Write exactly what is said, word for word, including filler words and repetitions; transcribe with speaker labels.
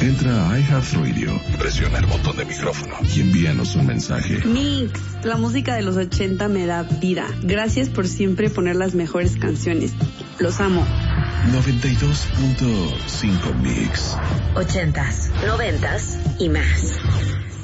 Speaker 1: Entra a iHeartRadio, presiona el botón de micrófono y envíanos un mensaje.
Speaker 2: Mix, la música de los ochenta me da vida. Gracias por siempre poner las mejores canciones. Los amo.
Speaker 1: noventa y dos punto cinco Mix.
Speaker 3: Ochentas, noventas y más.